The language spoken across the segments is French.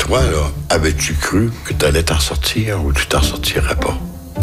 toi, là, avais-tu cru que tu allais t'en sortir ou tu t'en sortirais pas?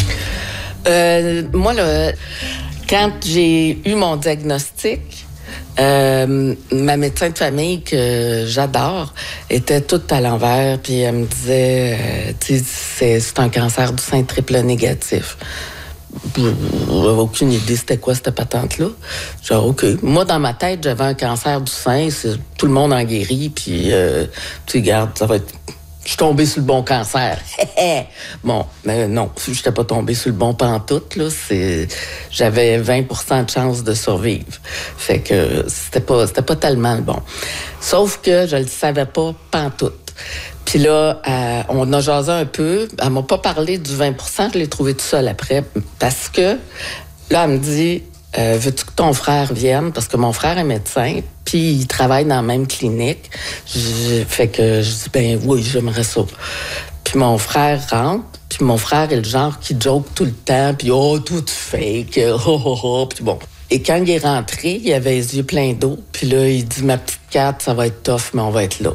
Moi, là, quand j'ai eu mon diagnostic, ma médecin de famille, que j'adore, était toute à l'envers, puis elle me disait, tu sais, c'est un cancer du sein triple négatif. J'avais aucune idée c'était quoi cette patente-là. Genre, OK. Moi, dans ma tête, j'avais un cancer du sein, tout le monde en guérit, puis, tu sais, regarde, ça va être... Je suis tombée sur le bon cancer. Bon, mais non, je n'étais pas tombée sur le bon pantoute, là. J'avais 20% de chance de survivre. Fait que c'était pas tellement le bon. Sauf que je le savais pas pantoute. Puis là, on a jasé un peu. Elle m'a pas parlé du 20%, je l'ai trouvé tout seul après. Parce que, là, elle me dit, veux-tu que ton frère vienne? Parce que mon frère est médecin, puis il travaille dans la même clinique. Fait que je dis, ben oui, j'aimerais ça. Puis mon frère rentre, puis mon frère est le genre qui joke tout le temps, puis oh, tout fake, puis bon. Et quand il est rentré, il avait les yeux pleins d'eau, puis là, il dit, ma petite Kat, ça va être tough, mais on va être là.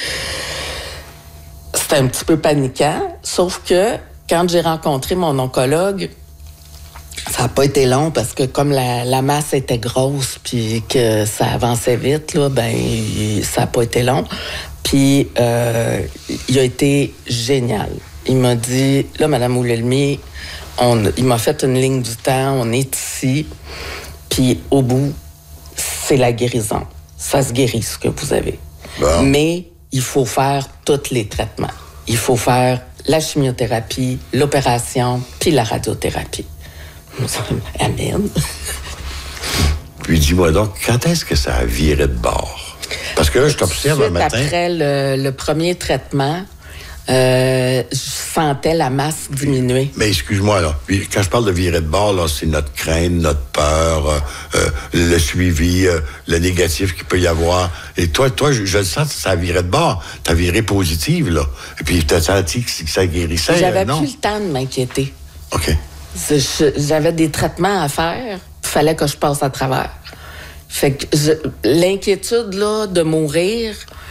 C'était un petit peu paniquant, sauf que quand j'ai rencontré mon oncologue, ça n'a pas été long parce que comme la masse était grosse puis que ça avançait vite, là, ben ça n'a pas été long. Puis il a été génial. Il m'a dit, là, Madame Oulelmi, il m'a fait une ligne du temps, on est ici, puis au bout, c'est la guérison. Ça se guérit, ce que vous avez. Bon. Mais il faut faire tous les traitements. Il faut faire la chimiothérapie, l'opération, puis la radiothérapie. Amen. Puis dis-moi donc, quand est-ce que ça a viré de bord? Parce que là, je t'observe un matin. Après le premier traitement, je sentais la masse diminuer. Mais excuse-moi, là. Quand je parle de virer de bord, là, c'est notre crainte, notre peur, le suivi, le négatif qu'il peut y avoir. Et toi, je le sens, ça a viré de bord. T'as viré positive, là. Et puis, t'as senti que ça guérissait, J'avais non? plus le temps de m'inquiéter. OK. J'avais des traitements à faire. Il fallait que je passe à travers. Fait que l'inquiétude, là, de mourir,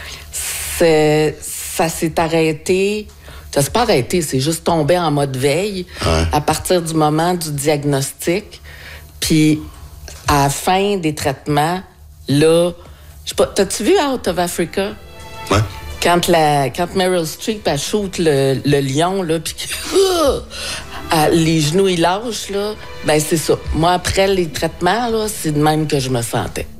ça s'est arrêté. Ça s'est pas arrêté, c'est juste tombé en mode veille à partir du moment du diagnostic. Puis, à la fin des traitements, là, je sais pas, t'as-tu vu Out of Africa? Ouais. Quand Meryl Streep, elle shoot le lion, là, puis les genoux, ils lâchent, là, ben c'est ça. Moi, après les traitements, là, c'est de même que je me sentais.